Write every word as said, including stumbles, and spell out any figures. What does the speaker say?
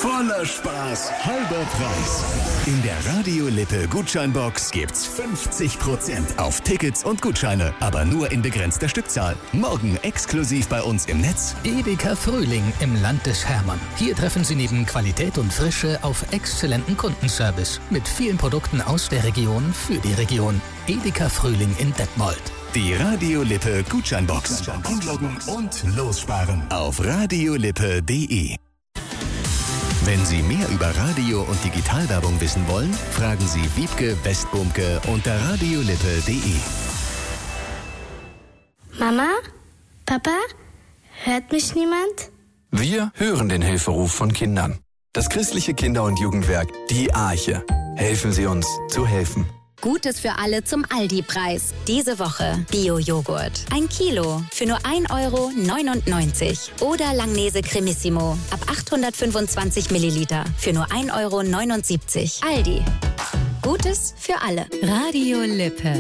Voller Spaß, halber Preis. In der Radio Lippe Gutscheinbox gibt's fünfzig Prozent auf Tickets und Gutscheine, aber nur in begrenzter Stückzahl. Morgen exklusiv bei uns im Netz. Edeka Frühling im Land des Hermann. Hier treffen Sie neben Qualität und Frische auf exzellenten Kundenservice mit vielen Produkten aus der Region für die Region. Edeka Frühling in Detmold. Die Radio Lippe Gutscheinbox. Einloggen und lossparen auf radiolippe punkt de. Wenn Sie mehr über Radio- und Digitalwerbung wissen wollen, fragen Sie Wiebke Westbumke unter radiolippe punkt de. Mama? Papa? Hört mich niemand? Wir hören den Hilferuf von Kindern. Das christliche Kinder- und Jugendwerk, die Arche. Helfen Sie uns zu helfen. Gutes für alle zum Aldi-Preis. Diese Woche Bio-Joghurt. Ein Kilo für nur ein Euro neunundneunzig. Oder Langnese Cremissimo ab achthundertfünfundzwanzig Milliliter für nur ein Euro neunundsiebzig. Aldi. Gutes für alle. Radio Lippe.